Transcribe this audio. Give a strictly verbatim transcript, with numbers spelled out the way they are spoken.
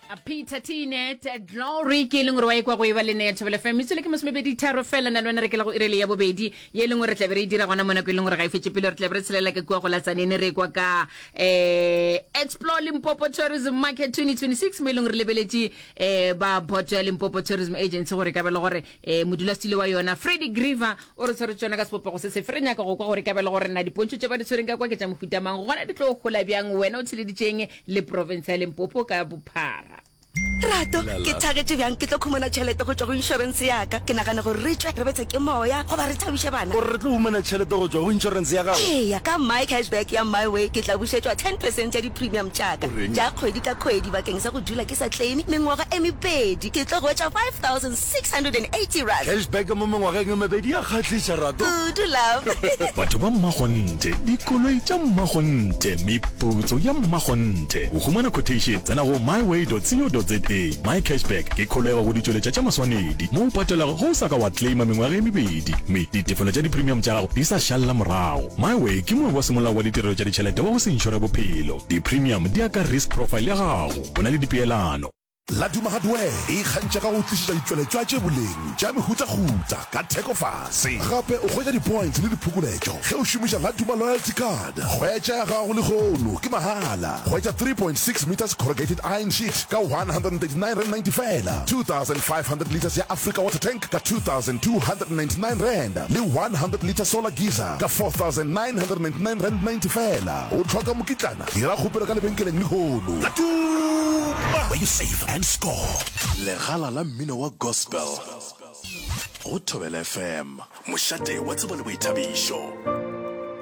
a Peter Tinet Glory ke leng re wa ikwa go e ba le ne tshobele fm itse le ke mosmebedi tharo fela na lwana re ke la go irele ya bobedi ye leng re tla be re dira gona mona ke leng re ga ifetse pele re tla be re tshelela ke kwa go la tsanene re kwa ka eh Explore Limpopo Tourism Market twenty twenty-six me leng re lebeletse eh ba Port Limpopo Tourism Agency gore ka be le gore eh modula stile wa yona Freddy Griver o re tsere tsona ka sepopo go se se frenya ka go kwa gore ka be le gore na dipontso tse ba di tshwereng ka kwa ke tsa mofuta mang gona di tlo gola byang wena o tshile ditšeng le province ya Limpopo ka bophara Rato ke target byang ke tlo khumana tšhelete go tswa go insurance ya ka ke nagana gore re tswe re betse ke moya go ba re thabisha bana gore re tlo humana tšhelete go tswa go insurance ya gago ee ka my cashback ya my way ke tla busetswa ten percent ya di premium tša ka ja kgwedi ka kgwedi bakeng sa go dula ke sa claim mengwaga e mepedi ke tlo go etsa five thousand six hundred eighty rand cashback mo mengwageng e mebedi ya kgatlisa Rato good love batho ba mmagonte dikoloi tša mmagonte meputso ya mmagonte o humana quotation tsena go myway dot co dot za my cashback ke kholego go ditšweletša tša maswanedi mo o patelago go sa ka wa claima mengwaga e mebedi mme ditefelo tša di-premium tša gago di sa šalela morago myway ke mongwe wa semolao wa ditirelo tša ditšhelete wa go se inšore bophelo di-premium di aka risk profile ya gago go na le dipeelano La Duma Hardware e kgantša ka go tlišetša ditšweletšwa tše boleng tša mehutahuta ka theko fase gape o hwetša di-points le diphukuletšo ge o šomiša La Duma loyalty card hwetša ya gago le kgono ke mahala hwetša three point six meters corrugated iron sheet ka one hundred thirty-nine rand ninety fela two thousand five hundred liters ya Africa water tank ka two thousand two hundred ninety-nine rand le one hundred liter solar geyser ka four thousand nine hundred ninety-nine rand ninety fela o tlhoka mokitlana dira kgopelo ka lebenkeleng le kgono La Duma, where you save and score. Legala la mmino wa gospel go Thobela F M mošate wa tseba le boithabišo.